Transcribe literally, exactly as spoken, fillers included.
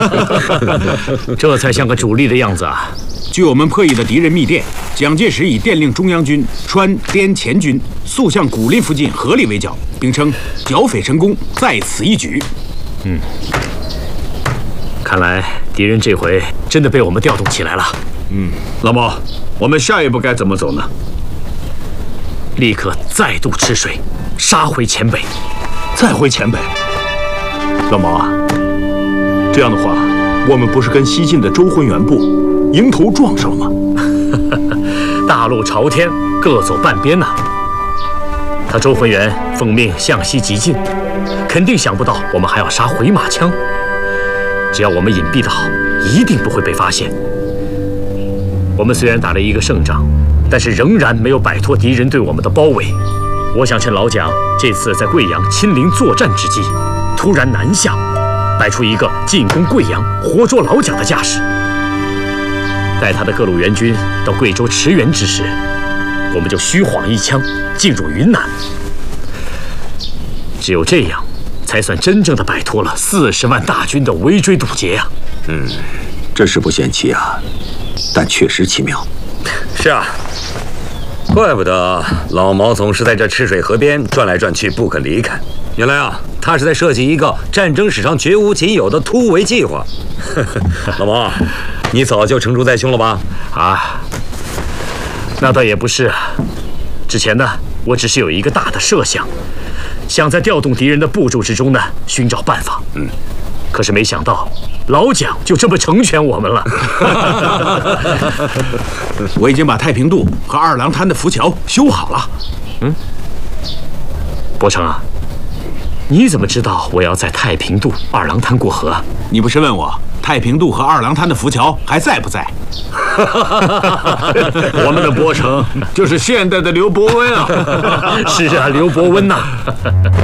这才像个主力的样子啊！ 据我们破译的敌人密电，蒋介石已电令中央军川滇黔军速向古蔺附近合力围剿，并称剿匪成功在此一举。 嗯，看来敌人这回真的被我们调动起来了。 嗯，老毛，我们下一步该怎么走呢？ 立刻再度吃水，杀回黔北。 再回黔北？老毛啊，这样的话，我们不是跟西晋的周浑元部迎头撞上了吗？ 大路朝天，各走半边呐、啊。他周浑元奉命向西急进，肯定想不到我们还要杀回马枪。只要我们隐蔽得好，一定不会被发现。我们虽然打了一个胜仗，但是仍然没有摆脱敌人对我们的包围。我想趁老蒋这次在贵阳亲临作战之际，突然南下，摆出一个进攻贵阳、活捉老蒋的架势。待他的各路援军到贵州驰援之时，我们就虚晃一枪进入云南。只有这样，才算真正的摆脱了四十万大军的围追堵截呀、啊！ 嗯，这是不嫌弃啊，但确实奇妙。 是啊，怪不得老毛总是在这赤水河边转来转去不肯离开。原来啊，他是在设计一个战争史上绝无仅有的突围计划。老毛，你早就成竹在胸了吧？ 啊，那倒也不是。之前呢，我只是有一个大的设想，想在调动敌人的部署之中呢，寻找办法。嗯，可是没想到老蒋就这么成全我们了。 我已经把太平渡和二郎滩的浮桥修好了。 嗯，伯承啊，你怎么知道我要在太平渡、二郎滩过河啊？ 你不是问我太平渡和二郎滩的浮桥还在不在？ 我们的伯承就是现代的刘伯温啊！ 是啊，刘伯温呐、啊。